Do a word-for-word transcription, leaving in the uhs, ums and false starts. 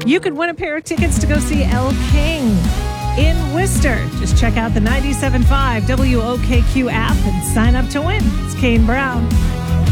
You could win a pair of tickets to go see Elle King in Worcester. Just check out the ninety-seven point five W O K Q app and sign up to win. It's Kane Brown.